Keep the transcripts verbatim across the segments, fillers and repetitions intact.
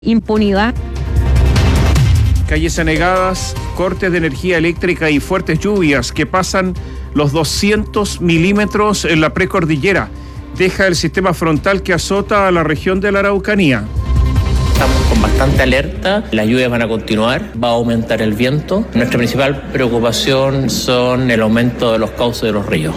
impunidad. Calles anegadas, cortes de energía eléctrica y fuertes lluvias que pasan los doscientos milímetros en la precordillera. Deja el sistema frontal que azota a la región de la Araucanía. Estamos con bastante alerta, las lluvias van a continuar, va a aumentar el viento. Nuestra principal preocupación son el aumento de los cauces de los ríos.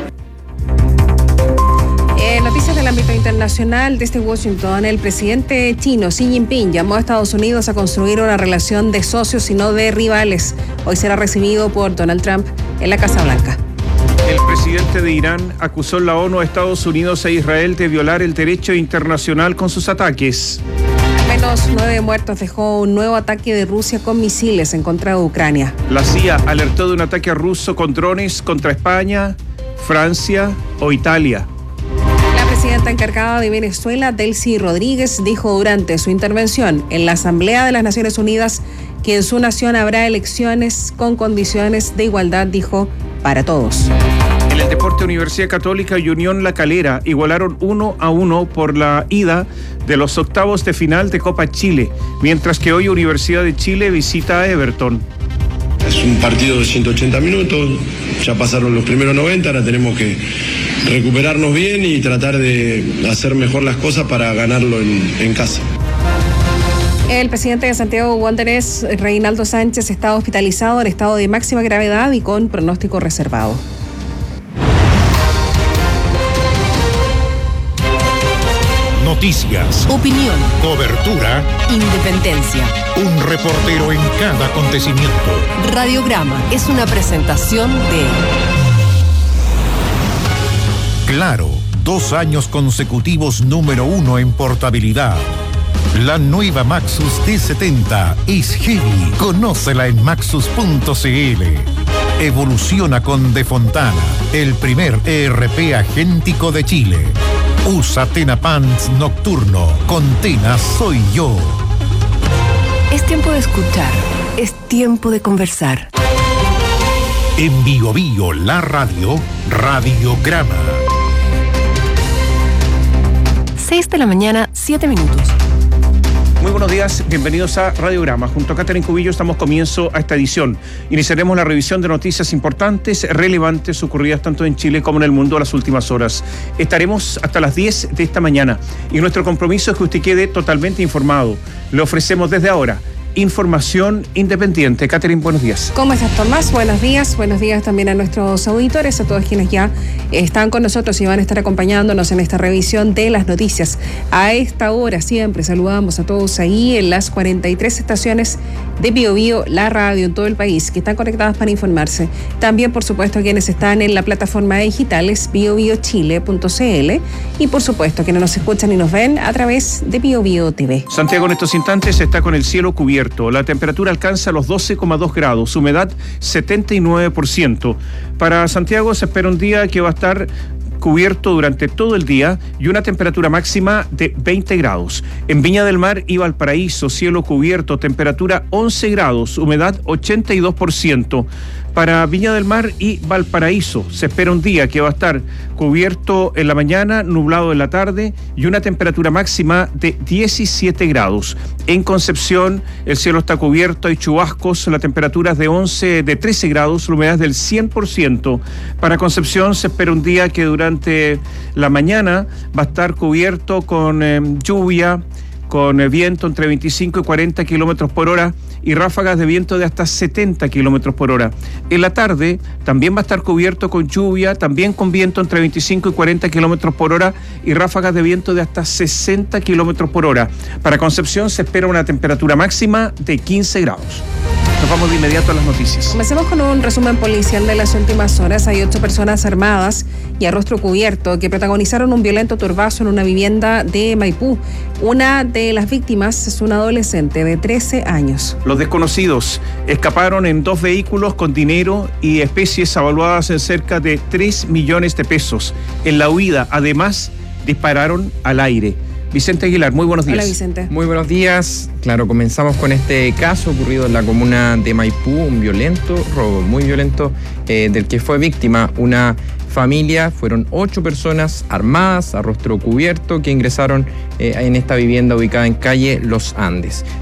En noticias del ámbito internacional, desde Washington, el presidente chino Xi Jinping llamó a Estados Unidos a construir una relación de socios y no de rivales. Hoy será recibido por Donald Trump en la Casa Blanca. El presidente de Irán acusó en la ONU a Estados Unidos e Israel de violar el derecho internacional con sus ataques. Al menos nueve muertos dejó un nuevo ataque de Rusia con misiles en contra de Ucrania. La C I A alertó de un ataque ruso con drones contra España, Francia o Italia. La presidenta encargada de Venezuela, Delcy Rodríguez, dijo durante su intervención en la Asamblea de las Naciones Unidas que en su nación habrá elecciones con condiciones de igualdad, dijo, para todos. En el deporte, Universidad Católica y Unión La Calera igualaron uno a uno por la ida de los octavos de final de Copa Chile, mientras que hoy Universidad de Chile visita a Everton. Es un partido de ciento ochenta minutos, ya pasaron los primeros noventa, ahora tenemos que recuperarnos bien y tratar de hacer mejor las cosas para ganarlo en, en casa. El presidente de Santiago Wanderers, Reinaldo Sánchez, está hospitalizado en estado de máxima gravedad y con pronóstico reservado. Noticias, opinión, cobertura, independencia. Un reportero en cada acontecimiento. Radiograma es una presentación de Claro, dos años consecutivos número uno en portabilidad. La nueva Maxus D setenta es heavy. Conócela en maxus punto c l. Evoluciona con De Fontana, el primer E R P agéntico de Chile. Usa Tena Pants Nocturno. Con Tena soy yo. Es tiempo de escuchar. Es tiempo de conversar. En Bio Bio, la radio, Radiograma. seis de la mañana, siete minutos. Muy buenos días, bienvenidos a Radiograma. Junto a Catherine Cubillo estamos comienzo a esta edición. Iniciaremos la revisión de noticias importantes, relevantes, ocurridas tanto en Chile como en el mundo a las últimas horas. Estaremos hasta las diez de esta mañana y nuestro compromiso es que usted quede totalmente informado. Le ofrecemos desde ahora información independiente. Catherine, buenos días. ¿Cómo estás, Tomás? Buenos días. Buenos días también a nuestros auditores, a todos quienes ya están con nosotros y van a estar acompañándonos en esta revisión de las noticias. A esta hora siempre saludamos a todos ahí en las cuarenta y tres estaciones de Bio Bio, la radio en todo el país, que están conectadas para informarse. También, por supuesto, a quienes están en la plataforma digital es bio bio chile punto c l y, por supuesto, quienes nos escuchan y nos ven a través de Bio Bio T V. Santiago en estos instantes está con el cielo cubierto. La temperatura alcanza los doce coma dos grados, humedad setenta y nueve por ciento. Para Santiago se espera un día que va a estar cubierto durante todo el día y una temperatura máxima de veinte grados. En Viña del Mar y Valparaíso, cielo cubierto, temperatura once grados, humedad ochenta y dos por ciento. Para Viña del Mar y Valparaíso se espera un día que va a estar cubierto en la mañana, nublado en la tarde y una temperatura máxima de diecisiete grados. En Concepción el cielo está cubierto, hay chubascos, la temperatura es de once, de trece grados, la humedad es del cien por ciento. Para Concepción se espera un día que durante la mañana va a estar cubierto con eh, lluvia, con viento entre veinticinco y cuarenta kilómetros por hora y ráfagas de viento de hasta setenta kilómetros por hora. En la tarde también va a estar cubierto con lluvia, también con viento entre veinticinco y cuarenta kilómetros por hora y ráfagas de viento de hasta sesenta kilómetros por hora. Para Concepción se espera una temperatura máxima de quince grados. Nos vamos de inmediato a las noticias. Comencemos con un resumen policial de las últimas horas. Hay ocho personas armadas y a rostro cubierto que protagonizaron un violento turbazo en una vivienda de Maipú. Una de las víctimas es una adolescente de trece años. Los desconocidos escaparon en dos vehículos con dinero y especies avaluadas en cerca de tres millones de pesos. En la huida, además, dispararon al aire. Vicente Aguilar, muy buenos días. Hola, Vicente. Muy buenos días. Claro, comenzamos con este caso ocurrido en la comuna de Maipú, un violento robo, muy violento, eh, del que fue víctima una familia. Fueron ocho personas armadas, a rostro cubierto, que ingresaron eh, en esta vivienda ubicada en calle Los Andes.